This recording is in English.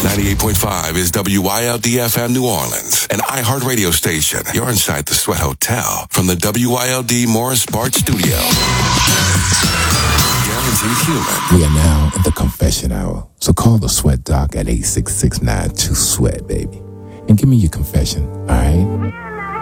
98.5 is WYLD-FM New Orleans, an iHeartRadio station. You're inside the Sweat Hotel from the WYLD Morris Bart Studio. Guaranteed human. We are now in the confession hour, so call the Sweat Doc at 866-92-SWEAT, baby. And give me your confession, all right?